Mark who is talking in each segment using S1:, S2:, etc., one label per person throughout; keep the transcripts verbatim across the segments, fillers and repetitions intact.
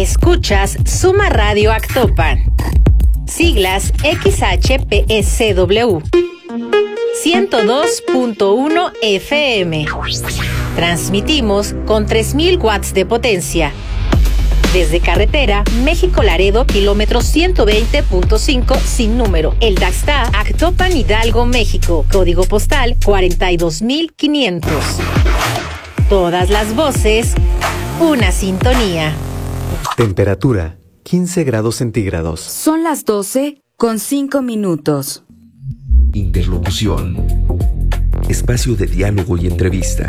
S1: Escuchas Suma Radio Actopan. Siglas X H P S W. ciento dos punto uno F M. Transmitimos con tres mil watts de potencia. Desde carretera México-Laredo, kilómetro ciento veinte punto cinco sin número. El Daxta, Actopan, Hidalgo, México. Código postal cuarenta y dos mil quinientos. Todas las voces, una sintonía.
S2: Temperatura quince grados centígrados.
S3: Son las doce con cinco minutos.
S4: Interlocución. Espacio de diálogo y entrevista.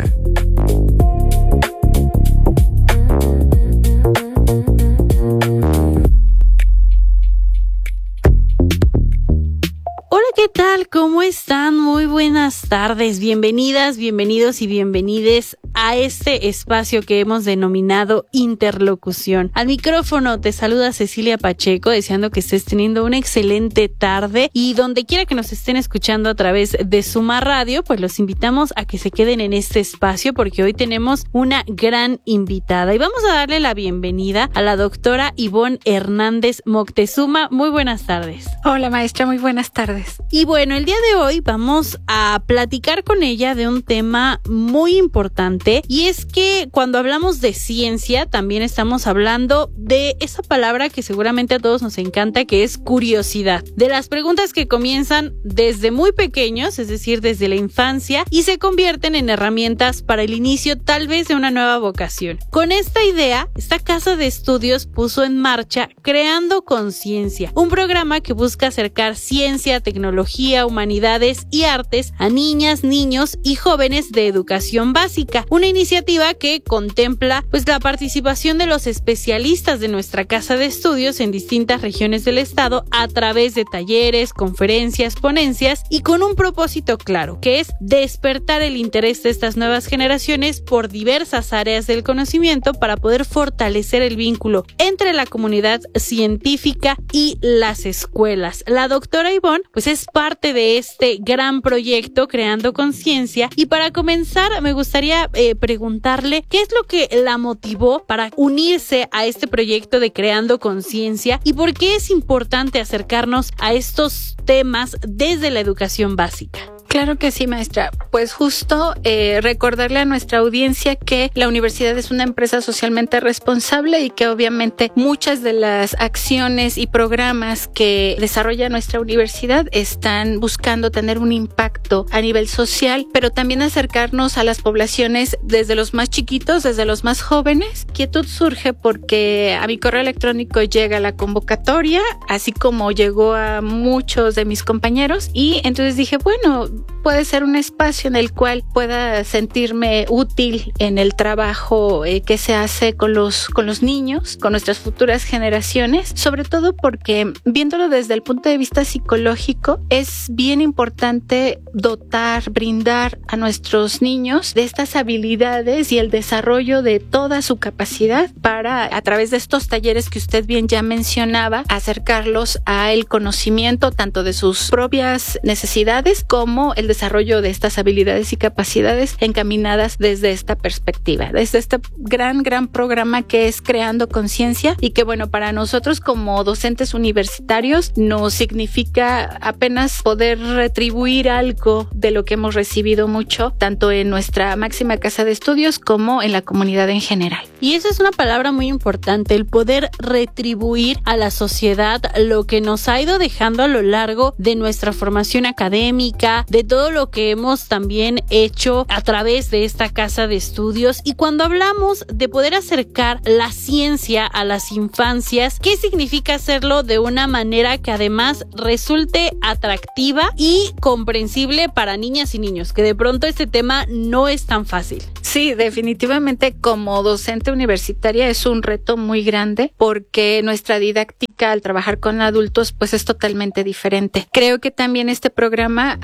S5: Hola, ¿qué tal? ¿Cómo están? Muy buenas tardes. Bienvenidas, bienvenidos y bienvenides a este espacio que hemos denominado Interlocución. Al micrófono te saluda Cecilia Pacheco, deseando que estés teniendo una excelente tarde, y donde quiera que nos estén escuchando a través de Suma Radio, pues los invitamos a que se queden en este espacio porque hoy tenemos una gran invitada y vamos a darle la bienvenida a la doctora Ivonne Hernández Moctezuma. Muy buenas tardes.
S6: Hola, maestra, muy buenas tardes.
S5: Y bueno, el día de hoy vamos a platicar con ella de un tema muy importante, y es que cuando hablamos de ciencia también estamos hablando de esa palabra que seguramente a todos nos encanta, que es curiosidad. De las preguntas que comienzan desde muy pequeños, es decir, desde la infancia, y se convierten en herramientas para el inicio tal vez de una nueva vocación. Con esta idea, esta casa de estudios puso en marcha Creando Conciencia, un programa que busca acercar ciencia, tecnología, humanidades y artes a niñas, niños y jóvenes de educación básica. Una iniciativa que contempla pues la participación de los especialistas de nuestra casa de estudios en distintas regiones del estado a través de talleres, conferencias, ponencias, y con un propósito claro, que es despertar el interés de estas nuevas generaciones por diversas áreas del conocimiento para poder fortalecer el vínculo entre la comunidad científica y las escuelas. La doctora Ivonne pues es parte de este gran proyecto Creando Conciencia, y para comenzar me gustaría eh, preguntarle qué es lo que la motivó para unirse a este proyecto de Creando Conciencia y por qué es importante acercarnos a estos temas desde la educación básica.
S6: Claro que sí, maestra. Pues justo eh, recordarle a nuestra audiencia que la universidad es una empresa socialmente responsable y que obviamente muchas de las acciones y programas que desarrolla nuestra universidad están buscando tener un impacto a nivel social, pero también acercarnos a las poblaciones desde los más chiquitos, desde los más jóvenes. Quietud surge porque a mi correo electrónico llega la convocatoria, así como llegó a muchos de mis compañeros, y entonces dije, bueno, puede ser un espacio en el cual pueda sentirme útil en el trabajo eh, que se hace con los, con los niños, con nuestras futuras generaciones, sobre todo porque viéndolo desde el punto de vista psicológico, es bien importante dotar, brindar a nuestros niños de estas habilidades y el desarrollo de toda su capacidad para, a través de estos talleres que usted bien ya mencionaba, acercarlos al conocimiento tanto de sus propias necesidades como el desarrollo de estas habilidades y capacidades encaminadas desde esta perspectiva, desde este gran, gran programa que es Creando Conciencia, y que bueno, para nosotros como docentes universitarios nos significa apenas poder retribuir algo de lo que hemos recibido mucho, tanto en nuestra máxima casa de estudios como en la comunidad en general.
S5: Y eso es una palabra muy importante, el poder retribuir a la sociedad lo que nos ha ido dejando a lo largo de nuestra formación académica, de todo lo que hemos también hecho a través de esta casa de estudios. Y cuando hablamos de poder acercar la ciencia a las infancias, ¿qué significa hacerlo de una manera que además resulte atractiva y comprensible para niñas y niños? Que de pronto este tema no es tan fácil.
S6: Sí, definitivamente como docente universitaria es un reto muy grande porque nuestra didáctica al trabajar con adultos pues es totalmente diferente. Creo que también este programa abre la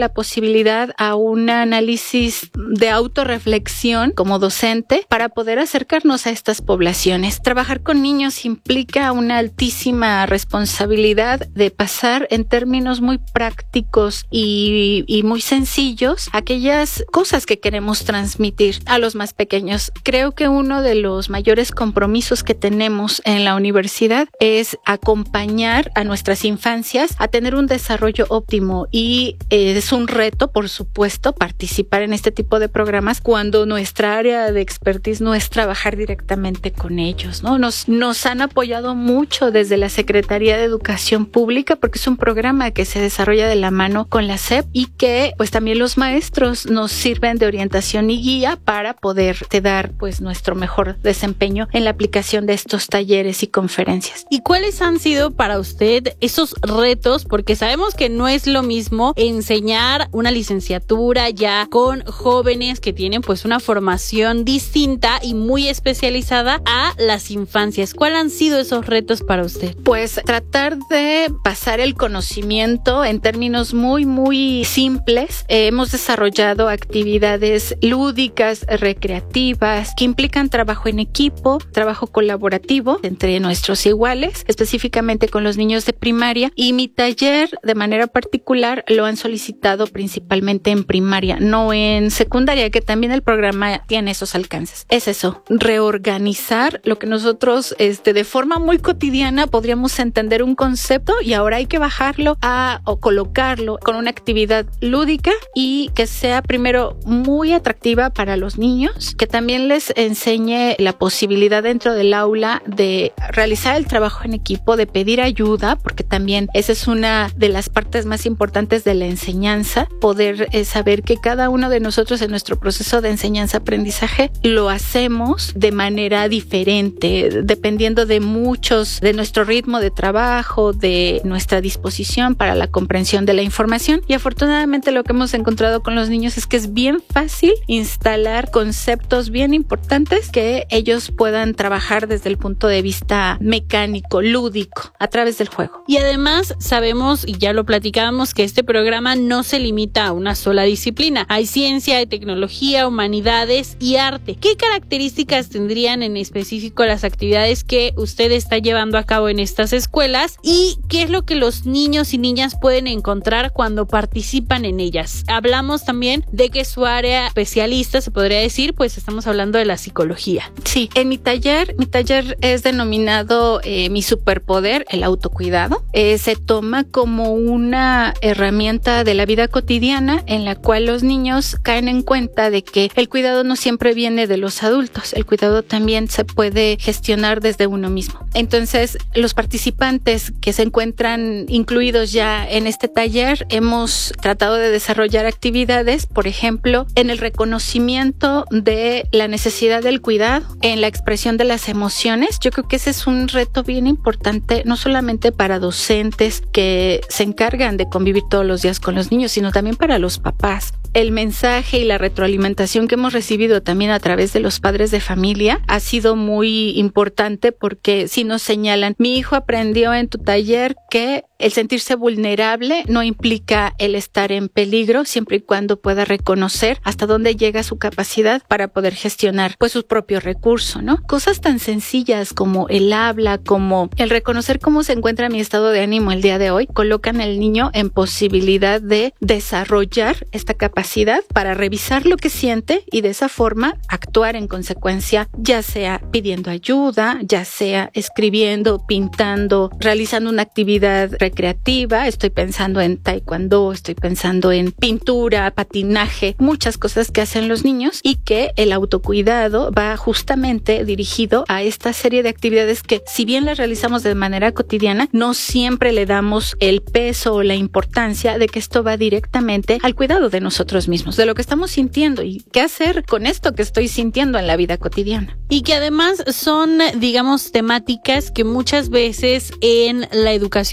S6: la posibilidad a un análisis de autorreflexión como docente para poder acercarnos a estas poblaciones. Trabajar con niños implica una altísima responsabilidad de pasar en términos muy prácticos y, y muy sencillos aquellas cosas que queremos transmitir a los más pequeños. Creo que uno de los mayores compromisos que tenemos en la universidad es acompañar a nuestras infancias a tener un desarrollo óptimo y eh, es un reto, por supuesto, participar en este tipo de programas cuando nuestra área de expertise no es trabajar directamente con ellos, ¿no? Nos, nos han apoyado mucho desde la Secretaría de Educación Pública porque es un programa que se desarrolla de la mano con la S E P y que pues también los maestros nos sirven de orientación y guía para poder te dar pues nuestro mejor desempeño en la aplicación de estos talleres y conferencias.
S5: ¿Y cuáles han sido para usted esos retos? Porque sabemos que no es lo mismo enseñar una licenciatura ya con jóvenes que tienen pues una formación distinta y muy especializada a las infancias. ¿Cuáles han sido esos retos para usted?
S6: Pues tratar de pasar el conocimiento en términos muy muy simples. Eh, hemos desarrollado actividades lúdicas, recreativas, que implican trabajo en equipo, trabajo colaborativo entre nuestros iguales, específicamente con los niños de primaria, y mi taller de manera particular lo han solicitado principalmente en primaria, no en secundaria, que también el programa tiene esos alcances. Es eso, reorganizar lo que nosotros este, de forma muy cotidiana podríamos entender un concepto y ahora hay que bajarlo a o colocarlo con una actividad lúdica y que sea primero muy atractiva para los niños, que también les enseñe la posibilidad dentro del aula de realizar el trabajo en equipo, de pedir ayuda, porque también esa es una de las partes más importantes de la enseñanza, poder eh, saber que cada uno de nosotros en nuestro proceso de enseñanza-aprendizaje lo hacemos de manera diferente, dependiendo de muchos, de nuestro ritmo de trabajo, de nuestra disposición para la comprensión de la información. Y afortunadamente lo que hemos encontrado con los niños es que es bien fácil instalar conceptos bien importantes que ellos puedan trabajar desde el punto de vista mecánico, lúdico, a través del juego.
S5: Y además sabemos, y ya lo platicábamos, que este programa no se limita a una sola disciplina. Hay ciencia, hay tecnología, humanidades y arte. ¿Qué características tendrían en específico las actividades que usted está llevando a cabo en estas escuelas? ¿Y qué es lo que los niños y niñas pueden encontrar cuando participan en ellas? Hablamos también de que su área especialista, se podría decir, pues estamos hablando de la psicología.
S6: Sí, en mi taller, mi taller es denominado eh, mi superpoder, el autocuidado. Eh, se toma como una herramienta de la vida cotidiana en la cual los niños caen en cuenta de que el cuidado no siempre viene de los adultos, el cuidado también se puede gestionar desde uno mismo. Entonces, los participantes que se encuentran incluidos ya en este taller, hemos tratado de desarrollar actividades, por ejemplo, en el reconocimiento de la necesidad del cuidado, en la expresión de las emociones. Yo creo que ese es un reto bien importante, no solamente para docentes que se encargan de convivir todos los días con los niños, sino también para los papás. El mensaje y la retroalimentación que hemos recibido también a través de los padres de familia ha sido muy importante porque si nos señalan, mi hijo aprendió en tu taller que el sentirse vulnerable no implica el estar en peligro siempre y cuando pueda reconocer hasta dónde llega su capacidad para poder gestionar pues sus propios recursos, ¿no? Cosas tan sencillas como el habla, como el reconocer cómo se encuentra mi estado de ánimo el día de hoy, colocan al niño en posibilidad de desarrollar esta capacidad para revisar lo que siente y de esa forma actuar en consecuencia, ya sea pidiendo ayuda, ya sea escribiendo, pintando, realizando una actividad recreativa. Estoy pensando en taekwondo, estoy pensando en pintura, patinaje, muchas cosas que hacen los niños y que el autocuidado va justamente dirigido a esta serie de actividades que, si bien las realizamos de manera cotidiana, no siempre le damos el peso o la importancia de que esto va directamente al cuidado de nosotros mismos, de lo que estamos sintiendo y qué hacer con esto que estoy sintiendo en la vida cotidiana.
S5: Y que además son, digamos, temáticas que muchas veces en la educación básica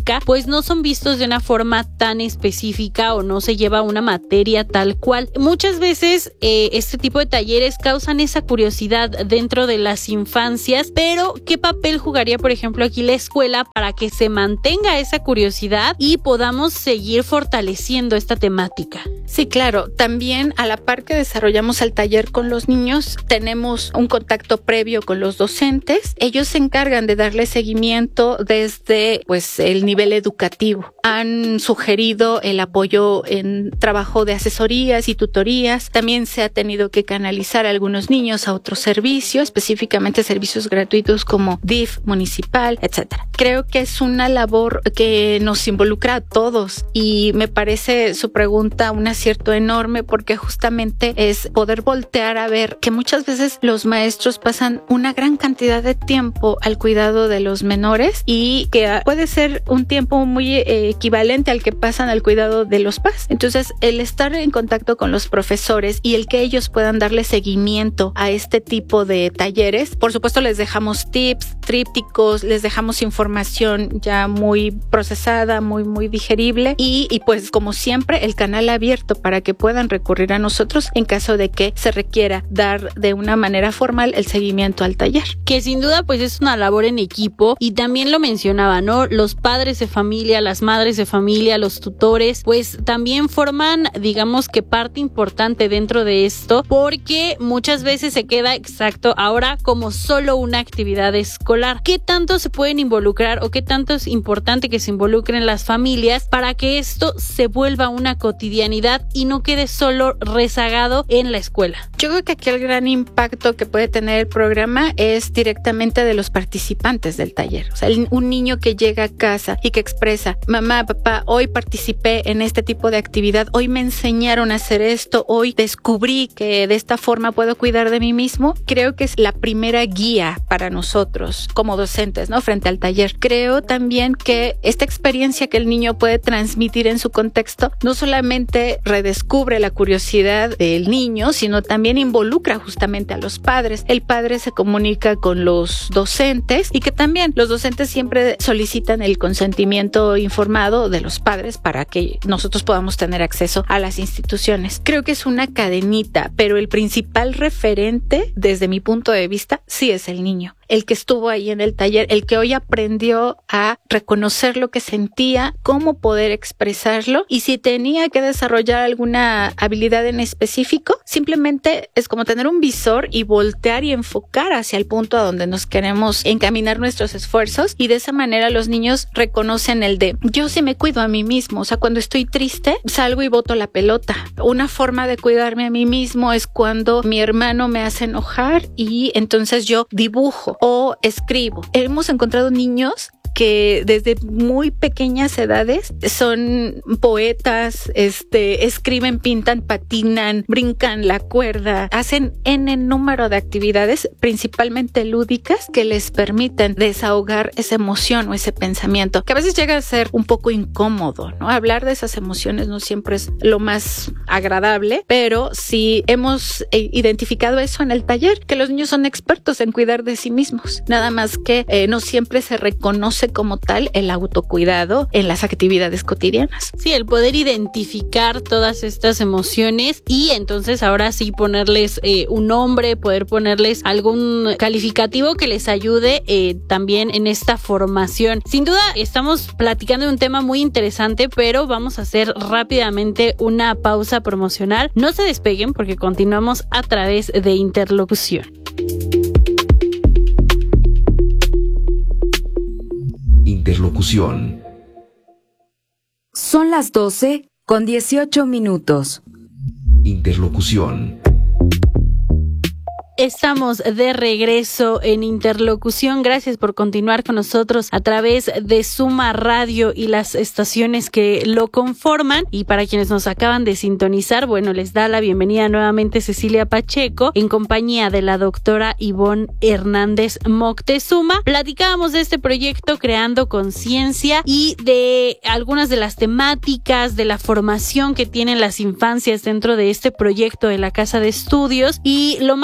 S5: temática, pues no son vistos de una forma tan específica o no se lleva una materia tal cual. Muchas veces eh, este tipo de talleres causan esa curiosidad dentro de las infancias, pero ¿qué papel jugaría, por ejemplo, aquí la escuela para que se mantenga esa curiosidad y podamos seguir fortaleciendo esta temática?
S6: Sí, claro. También a la par que desarrollamos el taller con los niños, tenemos un contacto previo con los docentes. Ellos se encargan de darle seguimiento desde pues el nivel educativo. Han sugerido el apoyo en trabajo de asesorías y tutorías. También se ha tenido que canalizar a algunos niños a otros servicios, específicamente servicios gratuitos como D I F municipal, etcétera. Creo que es una labor que nos involucra a todos y me parece su pregunta un acierto enorme porque justamente es poder voltear a ver que muchas veces los maestros pasan una gran cantidad de tiempo al cuidado de los menores y que puede ser un tiempo muy eh, equivalente al que pasan al cuidado de los papás. Entonces, el estar en contacto con los profesores y el que ellos puedan darle seguimiento a este tipo de talleres, por supuesto les dejamos tips, trípticos, les dejamos información ya muy procesada, muy muy digerible y, y pues como siempre el canal abierto para que puedan recurrir a nosotros en caso de que se requiera dar de una manera formal el seguimiento al taller.
S5: Que sin duda pues es una labor en equipo y también lo mencionaba, ¿no? Los padres de familia, las madres de familia, los tutores, pues también forman, digamos que parte importante dentro de esto porque muchas veces se queda exacto ahora como solo una actividad escolar. ¿Qué tanto se pueden involucrar o qué tanto es importante que se involucren las familias para que esto se vuelva una cotidianidad y no quede solo rezagado en la escuela?
S6: Yo creo que aquí el gran impacto que puede tener el programa es directamente de los participantes del taller. O sea, el, un niño que llega a casa y que expresa, mamá, papá, hoy participé en este tipo de actividad, hoy me enseñaron a hacer esto, hoy descubrí que de esta forma puedo cuidar de mí mismo. Creo que es la primera guía para nosotros como docentes, ¿no? Frente al taller. Creo también que esta experiencia que el niño puede transmitir en su contexto no solamente redescubre la curiosidad del niño, sino también involucra justamente a los padres. El padre se comunica con los docentes y que también los docentes siempre solicitan el consentimiento informado de los padres para que nosotros podamos tener acceso a las instituciones. Creo que es una cadenita, pero el principal referente, desde mi punto de vista, sí es el niño. El que estuvo ahí en el taller, el que hoy aprendió a reconocer lo que sentía, cómo poder expresarlo y si tenía que desarrollar alguna habilidad en específico, simplemente es como tener un visor y voltear y enfocar hacia el punto a donde nos queremos encaminar nuestros esfuerzos y de esa manera los niños reconocen el de yo sí me cuido a mí mismo, o sea, cuando estoy triste salgo y boto la pelota. Una forma de cuidarme a mí mismo es cuando mi hermano me hace enojar y entonces yo dibujo o escribo. Hemos encontrado niños que desde muy pequeñas edades son poetas, este, escriben, pintan, patinan, brincan la cuerda, hacen n número de actividades, principalmente lúdicas, que les permiten desahogar esa emoción o ese pensamiento, que a veces llega a ser un poco incómodo, ¿no? Hablar de esas emociones no siempre es lo más agradable, pero sí hemos identificado eso en el taller, que los niños son expertos en cuidar de sí mismos, nada más que eh, no siempre se reconoce como tal el autocuidado en las actividades cotidianas.
S5: Sí, el poder identificar todas estas emociones y entonces ahora sí ponerles eh, un nombre, poder ponerles algún calificativo que les ayude eh, también en esta formación. Sin duda estamos platicando de un tema muy interesante, pero vamos a hacer rápidamente una pausa promocional. No se despeguen porque continuamos a través de Interlocución.
S4: Interlocución.
S3: Son las doce con dieciocho minutos.
S4: Interlocución.
S5: Estamos de regreso en Interlocución. Gracias por continuar con nosotros a través de Suma Radio y las estaciones que lo conforman. Y para quienes nos acaban de sintonizar, bueno, les da la bienvenida nuevamente Cecilia Pacheco en compañía de la doctora Ivonne Hernández Moctezuma. Platicábamos de este proyecto Creando Conciencia y de algunas de las temáticas de la formación que tienen las infancias dentro de este proyecto de la Casa de Estudios. Y lo más importante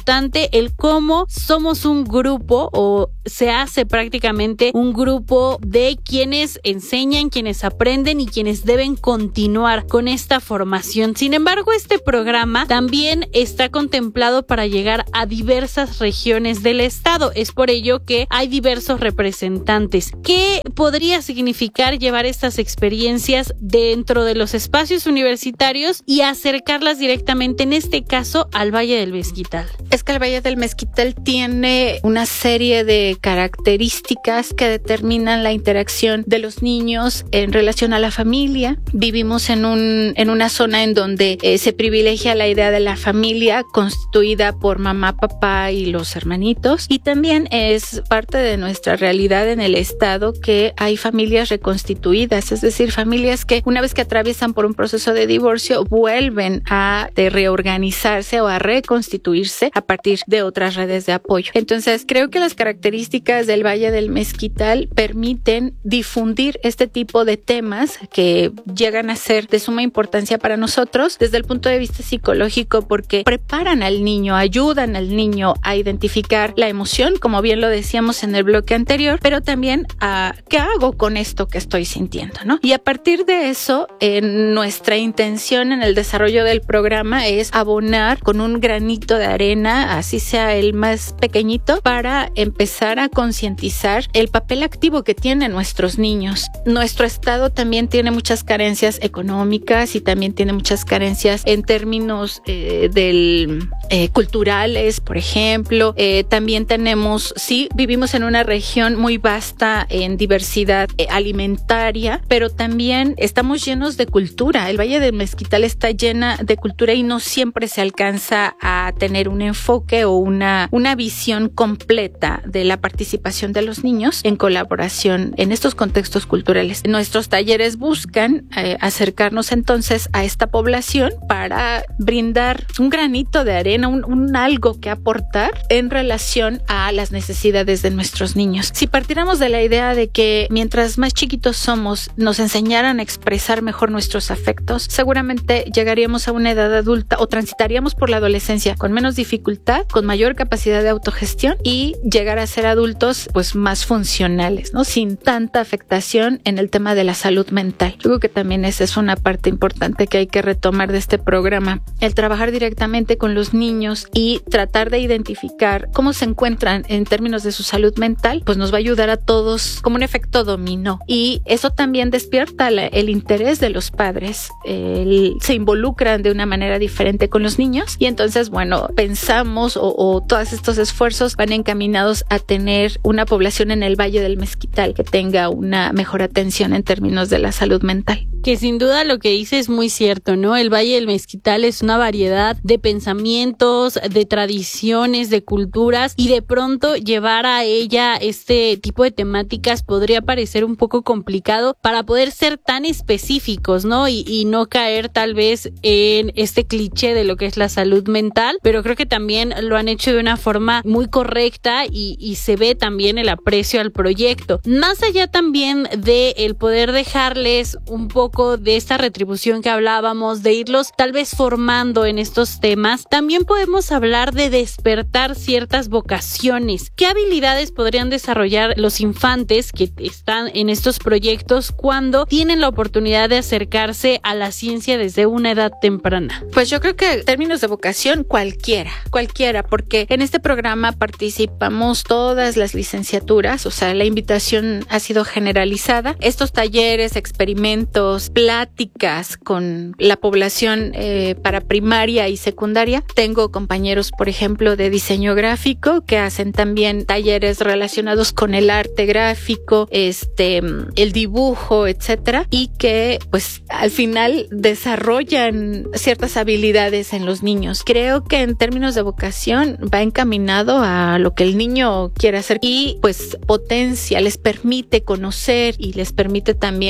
S5: importante el cómo somos un grupo o se hace prácticamente un grupo de quienes enseñan, quienes aprenden y quienes deben continuar con esta formación. Sin embargo, este programa también está contemplado para llegar a diversas regiones del estado. Es por ello que hay diversos representantes. ¿Qué podría significar llevar estas experiencias dentro de los espacios universitarios y acercarlas directamente, en este caso, al Valle del Mezquital?
S6: Es que el Valle del Mezquital tiene una serie de características que determinan la interacción de los niños en relación a la familia. Vivimos en un en una zona en donde eh, se privilegia la idea de la familia constituida por mamá, papá y los hermanitos, y también es parte de nuestra realidad en el estado que hay familias reconstituidas, es decir, familias que una vez que atraviesan por un proceso de divorcio vuelven a de reorganizarse o a reconstituirse a partir de otras redes de apoyo. Entonces, creo que las características del Valle del Mezquital permiten difundir este tipo de temas que llegan a ser de suma importancia para nosotros desde el punto de vista psicológico, porque preparan al niño, ayudan al niño a identificar la emoción, como bien lo decíamos en el bloque anterior, pero también a qué hago con esto que estoy sintiendo, ¿no? Y a partir de eso, en nuestra intención en el desarrollo del programa es abonar con un granito de arena, así sea el más pequeñito, para empezar a concientizar el papel activo que tienen nuestros niños. Nuestro estado también tiene muchas carencias económicas y también tiene muchas carencias en términos eh, del eh, culturales, por ejemplo. Eh, también tenemos, sí, vivimos en una región muy vasta en diversidad eh, alimentaria, pero también estamos llenos de cultura. El Valle del Mezquital está llena de cultura y no siempre se alcanza a tener un enfoque o una, una visión completa de la participación de los niños en colaboración en estos contextos culturales. Nuestros talleres buscan eh, acercarnos entonces a esta población para brindar un granito de arena, un, un algo que aportar en relación a las necesidades de nuestros niños. Si partiéramos de la idea de que mientras más chiquitos somos nos enseñaran a expresar mejor nuestros afectos, seguramente llegaríamos a una edad adulta o transitaríamos por la adolescencia con menos dificultad, con mayor capacidad de autogestión y llegar a ser adultos pues más funcionales, ¿no? Sin tanta afectación en el tema de la salud mental. Yo creo que también esa es una parte importante que hay que retomar de este programa, el trabajar directamente con los niños y tratar de identificar cómo se encuentran en términos de su salud mental, pues nos va a ayudar a todos como un efecto dominó. Y eso también despierta la, el interés de los padres, el, se involucran de una manera diferente con los niños y entonces, bueno, pensamos o, o todos estos esfuerzos van encaminados a tener una población en el Valle del Mezquital que tenga una mejor atención en términos de la salud mental.
S5: Que sin duda lo que dice es muy cierto, ¿no? El Valle del Mezquital es una variedad de pensamientos, de tradiciones, de culturas, y de pronto llevar a ella este tipo de temáticas podría parecer un poco complicado para poder ser tan específicos, ¿no? Y, y no caer tal vez en este cliché de lo que es la salud mental, pero creo que también lo han hecho de una forma muy correcta y, y se ve también el aprecio al proyecto. Más allá también de el poder dejarles un poco de esta retribución que hablábamos, de irlos tal vez formando en estos temas, también podemos hablar de despertar ciertas vocaciones. ¿Qué habilidades podrían desarrollar los infantes que están en estos proyectos cuando tienen la oportunidad de acercarse a la ciencia desde una edad temprana?
S6: Pues yo creo que en términos de vocación, cualquiera, cualquiera, porque en este programa participamos todas las licenciaturas, o sea, la invitación ha sido generalizada. Estos talleres, experimentos, pláticas con la población eh, para primaria y secundaria. Tengo compañeros, por ejemplo, de diseño gráfico que hacen también talleres relacionados con el arte gráfico, este, el dibujo, etcétera, y que pues al final desarrollan ciertas habilidades en los niños. Creo que en términos de vocación va encaminado a lo que el niño quiere hacer y pues potencia, les permite conocer y les permite también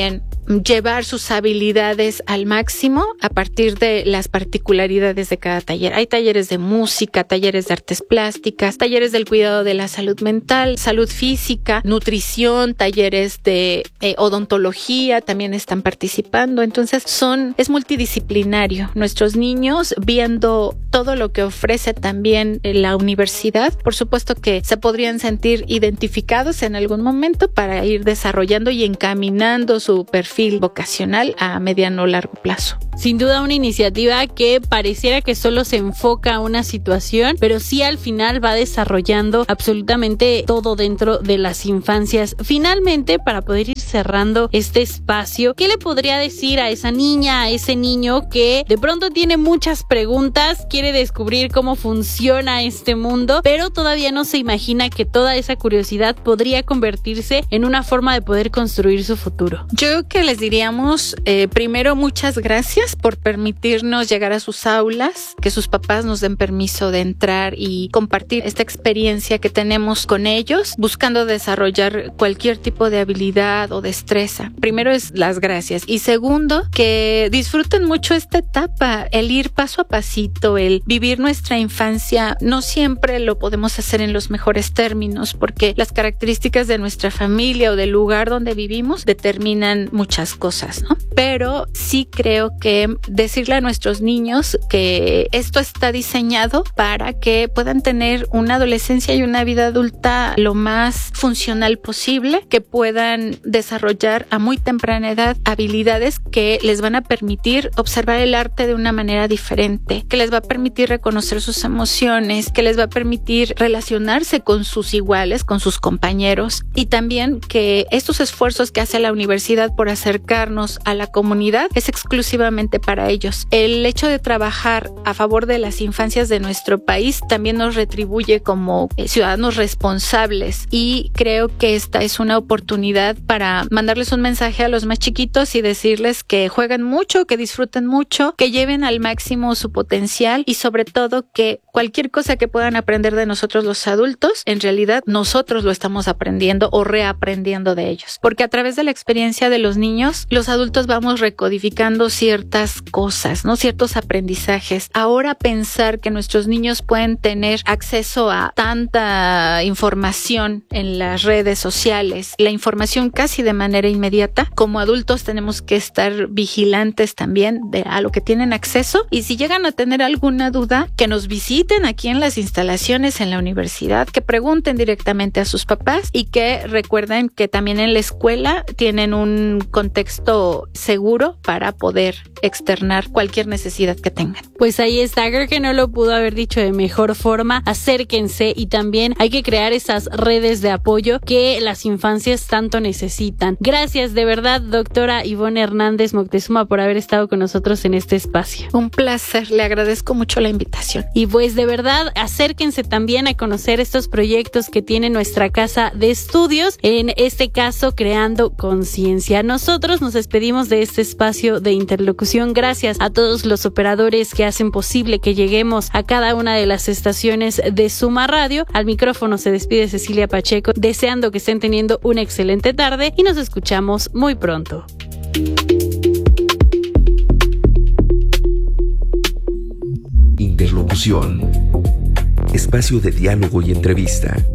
S6: llevar sus habilidades al máximo a partir de las particularidades de cada taller. Hay talleres de música, talleres de artes plásticas, talleres del cuidado de la salud mental, salud física, nutrición, talleres de eh, odontología también están participando. Entonces son, es multidisciplinario. Nuestros niños viendo todo lo que ofrece también la universidad, por supuesto que se podrían sentir identificados en algún momento para ir desarrollando y encaminando su perfil vocacional a mediano o largo plazo.
S5: Sin duda una iniciativa que pareciera que solo se enfoca a una situación, pero sí al final va desarrollando absolutamente todo dentro de las infancias. Finalmente, para poder ir cerrando este espacio, ¿qué le podría decir a esa niña, a ese niño que de pronto tiene muchas preguntas, quiere descubrir cómo funciona este mundo, pero todavía no se imagina que toda esa curiosidad podría convertirse en una forma de poder construir su futuro?
S6: Yo creo que les diríamos, eh, primero, muchas gracias por permitirnos llegar a sus aulas, que sus papás nos den permiso de entrar y compartir esta experiencia que tenemos con ellos, buscando desarrollar cualquier tipo de habilidad o destreza. Primero es las gracias. Y segundo, que disfruten mucho esta etapa, el ir paso a pasito, el vivir nuestra infancia. No siempre lo podemos hacer en los mejores términos, porque las características de nuestra familia o del lugar donde vivimos determinan muchas cosas, ¿no? Pero sí creo que decirle a nuestros niños que esto está diseñado para que puedan tener una adolescencia y una vida adulta lo más funcional posible, que puedan desarrollar a muy temprana edad habilidades que les van a permitir observar el arte de una manera diferente, que les va a permitir reconocer sus emociones, que les va a permitir relacionarse con sus iguales, con sus compañeros, y también que estos esfuerzos que hace la universidad por acercarnos a la comunidad es exclusivamente para ellos. El hecho de trabajar a favor de las infancias de nuestro país también nos retribuye como eh, ciudadanos responsables, y creo que esta es una oportunidad para mandarles un mensaje a los más chiquitos y decirles que jueguen mucho, que disfruten mucho, que lleven al máximo su potencial, y sobre todo que cualquier cosa que puedan aprender de nosotros los adultos, en realidad nosotros lo estamos aprendiendo o reaprendiendo de ellos, porque a través de la experiencia de los niños, los adultos vamos recodificando ciertas cosas, ¿no? Ciertos aprendizajes. Ahora pensar que nuestros niños pueden tener acceso a tanta información en las redes sociales, la información casi de manera inmediata, como adultos tenemos que estar vigilantes también de a lo que tienen acceso, y si llegan a tener alguna duda, que nos visiten aquí en las instalaciones en la universidad, que pregunten directamente a sus papás, y que recuerden que también en la escuela tienen un contexto seguro para poder externar cualquier necesidad que tengan.
S5: Pues ahí está, creo que no lo pudo haber dicho de mejor forma. Acérquense, y también hay que crear esas redes de apoyo que las infancias tanto necesitan. Gracias de verdad, doctora Ivonne Hernández Moctezuma, por haber estado con nosotros en este espacio.
S6: Un placer, le agradezco mucho la invitación.
S5: Y pues de verdad, acérquense también a conocer estos proyectos que tiene nuestra casa de estudios, en este caso Creando Conciencia. Nosotros nos despedimos de este espacio de interlocución. Gracias a todos los operadores que hacen posible que lleguemos a cada una de las estaciones de Suma Radio. Al micrófono se despide Cecilia Pacheco, deseando que estén teniendo una excelente tarde, y nos escuchamos muy pronto.
S4: Interlocución. Espacio de diálogo y entrevista.